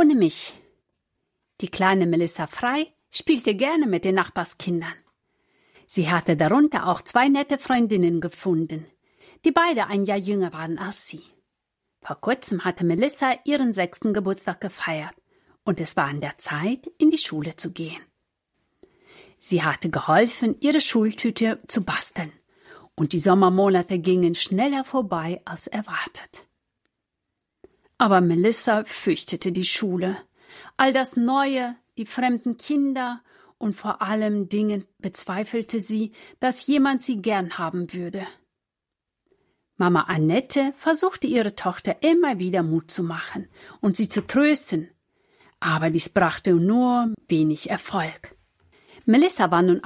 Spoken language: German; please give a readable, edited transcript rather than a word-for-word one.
ohne mich. Die kleine Melissa Frey spielte gerne mit den Nachbarskindern. Sie hatte darunter auch 2 nette Freundinnen gefunden, die beide ein Jahr jünger waren als sie. Vor kurzem hatte Melissa ihren 6. Geburtstag gefeiert und es war an der Zeit, in die Schule zu gehen. Sie hatte geholfen, ihre Schultüte zu basteln und die Sommermonate gingen schneller vorbei als erwartet. Aber Melissa fürchtete die Schule, all das Neue, die fremden Kinder und vor allem Dingen bezweifelte sie, dass jemand sie gern haben würde. Mama Annette versuchte ihre Tochter immer wieder Mut zu machen und sie zu trösten, aber dies brachte nur wenig Erfolg. Melissa war nun